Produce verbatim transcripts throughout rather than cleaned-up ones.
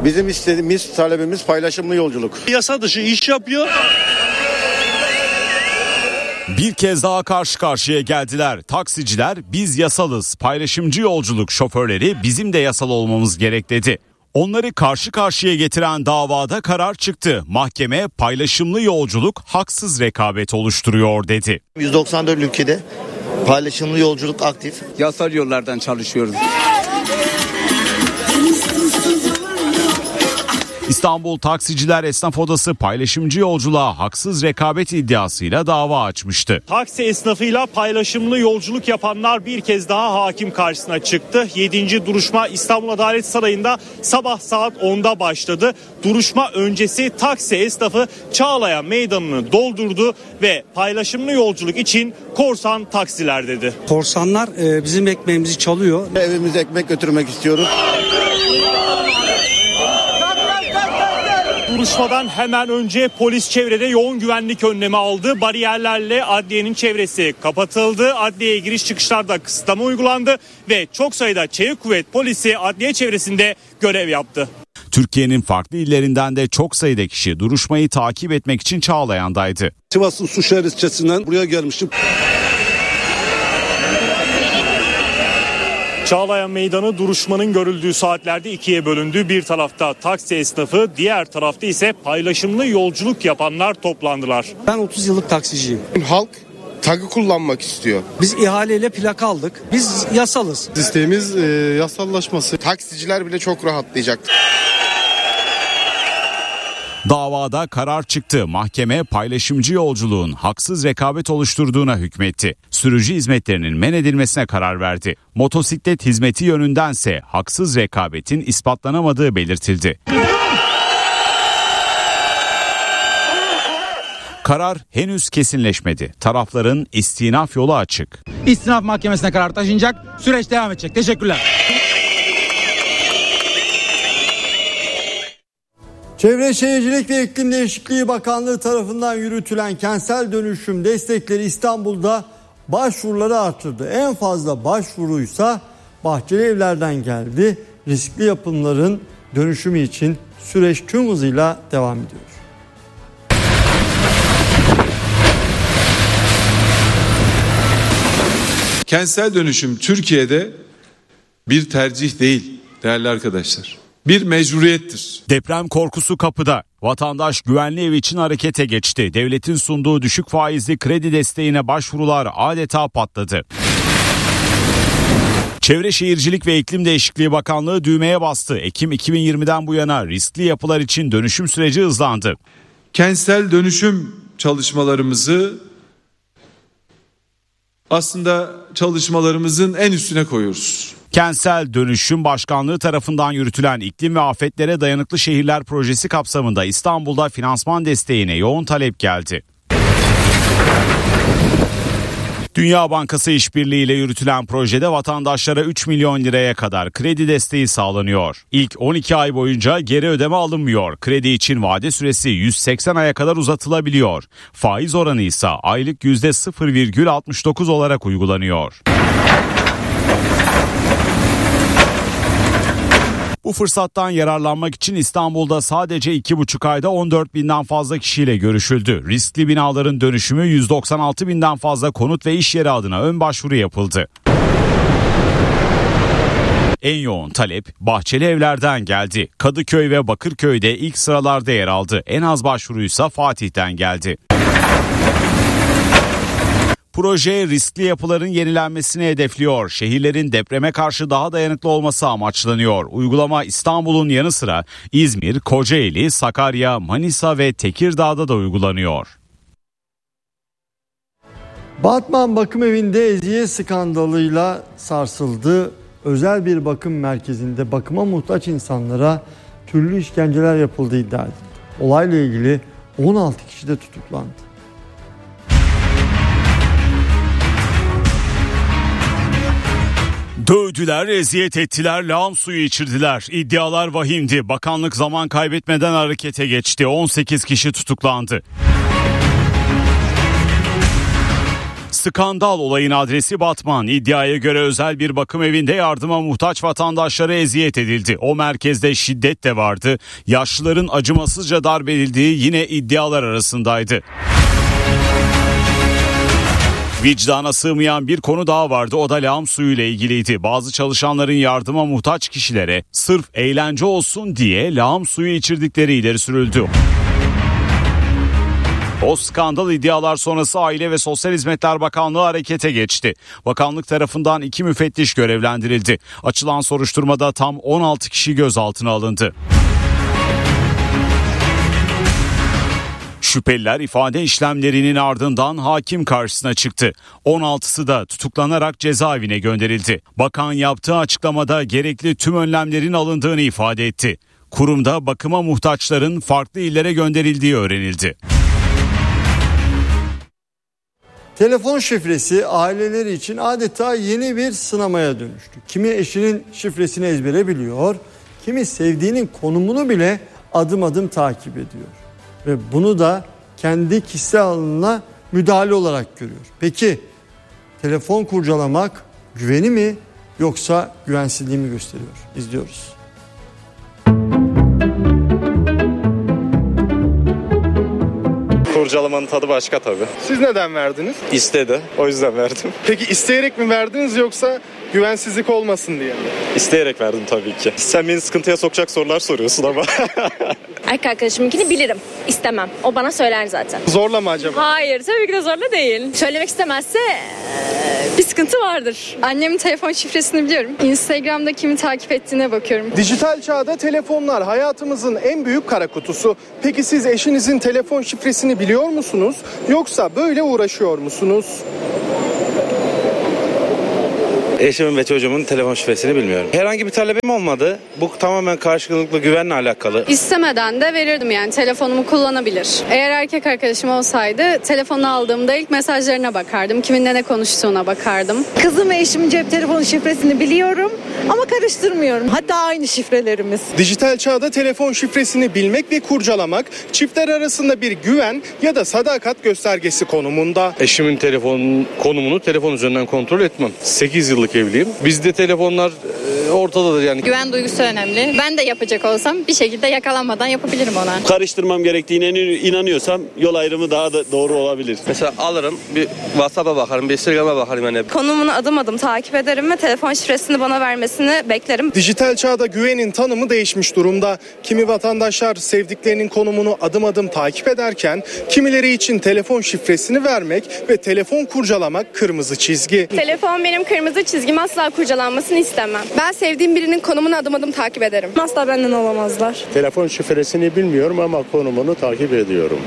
Bizim istediğimiz, talebimiz paylaşımlı yolculuk. Yasa dışı iş yapıyor. Bir kez daha karşı karşıya geldiler. Taksiciler biz yasalız, paylaşımcı yolculuk şoförleri bizim de yasal olmamız gerek dedi. Onları karşı karşıya getiren davada karar çıktı. Mahkeme paylaşımlı yolculuk haksız rekabet oluşturuyor dedi. yüz doksan dört ülkede paylaşımlı yolculuk aktif. Yasal yollardan çalışıyoruz. İstanbul Taksiciler Esnaf Odası paylaşımcı yolculuğa haksız rekabet iddiasıyla dava açmıştı. Taksi esnafıyla paylaşımlı yolculuk yapanlar bir kez daha hakim karşısına çıktı. yedinci duruşma İstanbul Adalet Sarayı'nda sabah saat onda başladı. Duruşma öncesi taksi esnafı Çağlayan Meydanı'nı doldurdu ve paylaşımlı yolculuk için korsan taksiler dedi. Korsanlar e, bizim ekmeğimizi çalıyor. Evimize ekmek götürmek istiyoruz. Duruşmadan hemen önce polis çevrede yoğun güvenlik önlemi aldı. Bariyerlerle adliyenin çevresi kapatıldı. Adliyeye giriş çıkışlarda kısıtlama uygulandı ve çok sayıda çevik kuvvet polisi adliye çevresinde görev yaptı. Türkiye'nin farklı illerinden de çok sayıda kişi duruşmayı takip etmek için Çağlayan'daydı. Sivas'ın Suşehir ilçesinden buraya gelmiştim. Çağlayan Meydanı duruşmanın görüldüğü saatlerde ikiye bölündü. Bir tarafta taksi esnafı, diğer tarafta ise paylaşımlı yolculuk yapanlar toplandılar. Ben otuz yıllık taksiciyim. Halk tagı kullanmak istiyor. Biz ihaleyle plaka aldık. Biz yasalız. İsteğimiz e, yasallaşması. Taksiciler bile çok rahatlayacak. Davada karar çıktı. Mahkeme paylaşımcı yolculuğun haksız rekabet oluşturduğuna hükmetti. Sürücü hizmetlerinin men edilmesine karar verdi. Motosiklet hizmeti yönündense haksız rekabetin ispatlanamadığı belirtildi. Karar henüz kesinleşmedi. Tarafların istinaf yolu açık. İstinaf Mahkemesi'ne karar taşınacak. Süreç devam edecek. Teşekkürler. Çevre Şehircilik ve İklim Değişikliği Bakanlığı tarafından yürütülen kentsel dönüşüm destekleri İstanbul'da başvuruları arttırdı. En fazla başvuruysa Bahçeli Evler'den geldi. Riskli yapımların dönüşümü için süreç tüm hızıyla devam ediyor. Kentsel dönüşüm Türkiye'de bir tercih değil değerli arkadaşlar. Bir mecburiyettir. Deprem korkusu kapıda. Vatandaş güvenli ev için harekete geçti. Devletin sunduğu düşük faizli kredi desteğine başvurular adeta patladı. Çevre Şehircilik ve İklim Değişikliği Bakanlığı düğmeye bastı. Ekim iki bin yirmiden bu yana riskli yapılar için dönüşüm süreci hızlandı. Kentsel dönüşüm çalışmalarımızı aslında çalışmalarımızın en üstüne koyuyoruz. Kentsel Dönüşüm Başkanlığı tarafından yürütülen İklim ve Afetlere Dayanıklı Şehirler Projesi kapsamında İstanbul'da finansman desteğine yoğun talep geldi. Dünya Bankası işbirliğiyle yürütülen projede vatandaşlara üç milyon liraya kadar kredi desteği sağlanıyor. İlk on iki ay boyunca geri ödeme alınmıyor. Kredi için vade süresi yüz seksen aya kadar uzatılabiliyor. Faiz oranı ise aylık yüzde sıfır virgül altmış dokuz olarak uygulanıyor. Bu fırsattan yararlanmak için İstanbul'da sadece iki buçuk ayda on dört binden fazla kişiyle görüşüldü. Riskli binaların dönüşümü yüz doksan altı binden fazla konut ve iş yeri adına ön başvuru yapıldı. En yoğun talep Bahçeli Evler'den geldi. Kadıköy ve Bakırköy'de ilk sıralarda yer aldı. En az başvuruysa Fatih'ten geldi. Proje riskli yapıların yenilenmesini hedefliyor. Şehirlerin depreme karşı daha dayanıklı olması amaçlanıyor. Uygulama İstanbul'un yanı sıra İzmir, Kocaeli, Sakarya, Manisa ve Tekirdağ'da da uygulanıyor. Batman Bakım Evi'nde eziye skandalıyla sarsıldı. Özel bir bakım merkezinde bakıma muhtaç insanlara türlü işkenceler yapıldığı iddia edildi. Olayla ilgili on altı kişi de tutuklandı. Dövdüler, eziyet ettiler, lağım suyu içirdiler. İddialar vahimdi. Bakanlık zaman kaybetmeden harekete geçti. on sekiz kişi tutuklandı. Skandal olayın adresi Batman. İddiaya göre özel bir bakım evinde yardıma muhtaç vatandaşlara eziyet edildi. O merkezde şiddet de vardı. Yaşlıların acımasızca darp edildiği yine iddialar arasındaydı. Vicdana sığmayan bir konu daha vardı, o da lağım suyu ile ilgiliydi. Bazı çalışanların yardıma muhtaç kişilere sırf eğlence olsun diye lağım suyu içirdikleri ileri sürüldü. O skandal iddialar sonrası Aile ve Sosyal Hizmetler Bakanlığı harekete geçti. Bakanlık tarafından iki müfettiş görevlendirildi. Açılan soruşturmada tam on altı kişi gözaltına alındı. Şüpheliler ifade işlemlerinin ardından hakim karşısına çıktı. on altısı da tutuklanarak cezaevine gönderildi. Bakan yaptığı açıklamada gerekli tüm önlemlerin alındığını ifade etti. Kurumda bakıma muhtaçların farklı illere gönderildiği öğrenildi. Telefon şifresi aileleri için adeta yeni bir sınamaya dönüştü. Kimi eşinin şifresini ezbere biliyor, kimi sevdiğinin konumunu bile adım adım takip ediyor. Ve bunu da kendi kişisel alanına müdahale olarak görüyor. Peki telefon kurcalamak güveni mi yoksa güvensizliği mi gösteriyor? İzliyoruz. Kurcalamanın tadı başka tabii. Siz neden verdiniz? İstedi. O yüzden verdim. Peki isteyerek mi verdiniz yoksa güvensizlik olmasın diye mi? İsteyerek verdim tabii ki. Sen beni sıkıntıya sokacak sorular soruyorsun ama. Erkek arkadaşımınkini bilirim. İstemem. O bana söyler zaten. Zorla mı acaba? Hayır, tabii ki de zorla değil. Söylemek istemezse bir sıkıntı vardır. Annemin telefon şifresini biliyorum. Instagram'da kimi takip ettiğine bakıyorum. Dijital çağda telefonlar hayatımızın en büyük kara kutusu. Peki siz eşinizin telefon şifresini biliyor musunuz? Yoksa böyle uğraşıyor musunuz? Eşimin ve çocuğumun telefon şifresini bilmiyorum. Herhangi bir talebim olmadı. Bu tamamen karşılıklı güvenle alakalı. İstemeden de verirdim yani telefonumu kullanabilir. Eğer erkek arkadaşım olsaydı telefonunu aldığımda ilk mesajlarına bakardım. Kiminle ne konuştuğuna bakardım. Kızım ve eşimin cep telefonu şifresini biliyorum ama karıştırmıyorum. Hatta aynı şifrelerimiz. Dijital çağda telefon şifresini bilmek ve kurcalamak çiftler arasında bir güven ya da sadakat göstergesi konumunda. Eşimin telefon konumunu telefon üzerinden kontrol etmem. sekiz yıllık evliyim. Bizde telefonlar e, ortadadır yani. Güven duygusu önemli. Ben de yapacak olsam bir şekilde yakalanmadan yapabilirim ona. Karıştırmam gerektiğine inanıyorsam yol ayrımı daha da doğru olabilir. Mesela alırım bir WhatsApp'a bakarım, bir Instagram'a bakarım yani. Konumunu adım adım takip ederim ve telefon şifresini bana vermesini beklerim. Dijital çağda güvenin tanımı değişmiş durumda. Kimi vatandaşlar sevdiklerinin konumunu adım adım takip ederken kimileri için telefon şifresini vermek ve telefon kurcalamak kırmızı çizgi. Telefon benim kırmızı çizgim, asla kurcalanmasını istemem. Ben sevdiğim birinin konumunu adım adım takip ederim. Asla benden olamazlar. Telefon şifresini bilmiyorum ama konumunu takip ediyorum.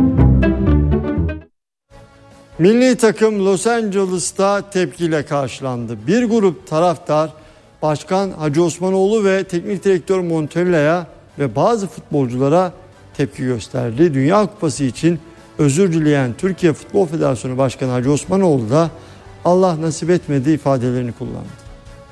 Milli takım Los Angeles'ta tepkiyle karşılandı. Bir grup taraftar Başkan Hacı Osmanoğlu ve Teknik Direktör Montella'ya ve bazı futbolculara tepki gösterdi. Dünya Kupası için özür dileyen Türkiye Futbol Federasyonu Başkanı Hacı Osmanoğlu da Allah nasip etmedi ifadelerini kullandı.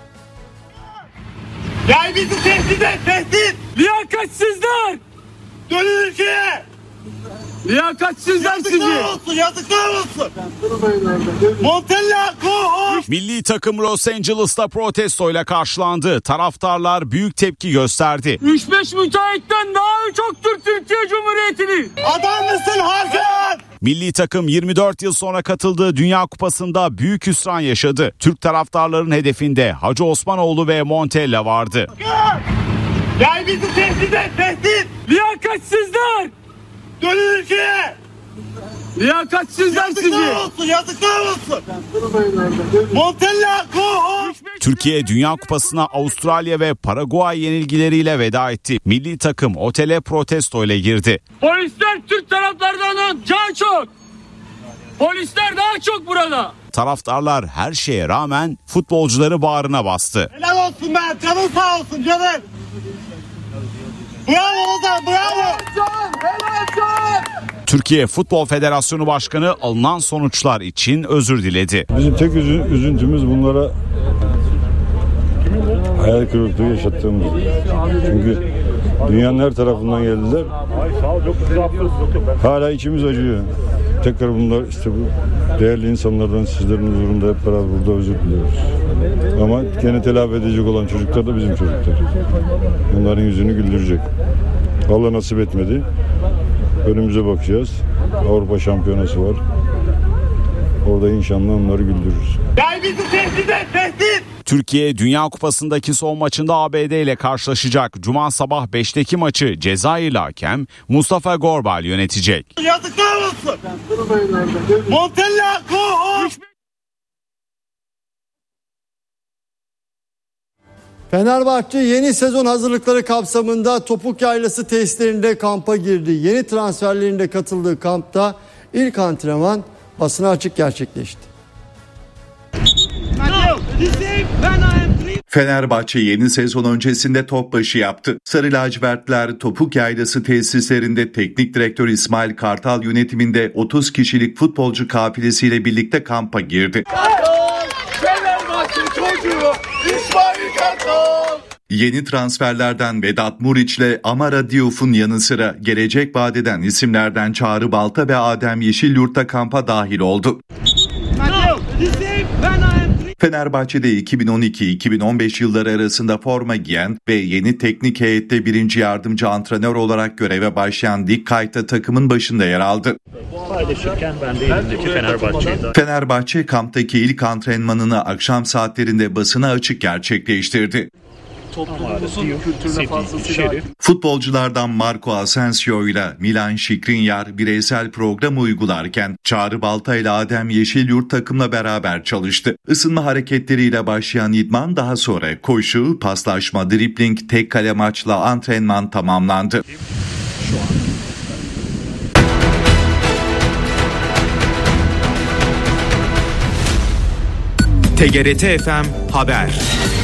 Gel bizi tehdit et, tehdit! Liyakatsizler! Dönün ülkeye! Liyakatsizler sizi! Yazıklar olsun, yazıklar olsun! Montella, koş! Milli takım Los Angeles'ta protestoyla karşılandı. Taraftarlar büyük tepki gösterdi. üç beş müteahhitten daha çoktur Türkiye Cumhuriyeti'nin! Adam mısın Hakan? Milli takım yirmi dört yıl sonra katıldığı Dünya Kupası'nda büyük hüsran yaşadı. Türk taraftarların hedefinde Hacı Osmanoğlu ve Montella vardı. Gel, Gel bizi tehdit et, tehdit! Liyakatsizler! Dönün ülkeye! Liyakatsizler sizi! Yazıklar olsun, yazıklar olsun! Montella, koş! Türkiye Dünya Kupası'na Avustralya ve Paraguay yenilgileriyle veda etti. Milli takım otele protestoyla girdi. Polisler Türk taraftarlarından daha çok! Polisler daha çok burada! Taraftarlar her şeye rağmen futbolcuları bağrına bastı. Helal olsun be, canın sağ olsun canım! Bravo Ozan, bravo! Helal helal! Türkiye Futbol Federasyonu Başkanı alınan sonuçlar için özür diledi. Bizim tek üzüntümüz bunlara hayal kırıklığı yaşattığımız. Çünkü dünyanın her tarafından geldiler. Hala içimiz acıyor. tekrar bunlar işte bu değerli insanlardan sizlerin huzurunda hep beraber burada özür diliyoruz. Ama gene telafi edecek olan çocuklar da bizim çocuklar. Onların yüzünü güldürecek. Allah nasip etmedi. Önümüze bakacağız. Avrupa Şampiyonası var. Orada inşallah onları güldürürüz. Gel bizi tehdit et, tehdit! Türkiye Dünya Kupası'ndaki son maçında A B D ile karşılaşacak. Cuma sabah beşteki maçı Cezayirli hakem Mustafa Gorbal yönetecek. Yazıklar olsun! Montella, go! Fenerbahçe yeni sezon hazırlıkları kapsamında Topuk Yaylası tesislerinde kampa girdi. Yeni transferlerinde katıldığı kampta ilk antrenman basına açık gerçekleşti. Fenerbahçe yeni sezon öncesinde top başı yaptı. Sarı lacivertler Topuk Yaylası tesislerinde teknik direktör İsmail Kartal yönetiminde otuz kişilik futbolcu kafilesiyle birlikte kampa girdi. Fenerbahçe çocuğu İsmail Kartal! Yeni transferlerden Vedat Muriç ile Amara Diouf'un yanı sıra gelecek vadeden isimlerden Çağrı Balta ve Adem Yeşilyurt da kampa dahil oldu. Fenerbahçe'de iki bin on iki iki bin on beş yılları arasında forma giyen ve yeni teknik heyette birinci yardımcı antrenör olarak göreve başlayan Dick Kayta takımın başında yer aldı. Paylaşırken ben de elimdeki Fenerbahçe'yi de... Fenerbahçe kamptaki ilk antrenmanını akşam saatlerinde basına açık gerçekleştirdi. Toplumumuzun kültürüne fazlasıyla... Futbolculardan Marco Asensio ile Milan Skriniar bireysel program uygularken Çağrı Balta ile Adem Yeşilyurt takımla beraber çalıştı. Isınma hareketleriyle başlayan idman daha sonra koşu, paslaşma, dribling, tek kale maçla antrenman tamamlandı. T G R T F M Haber.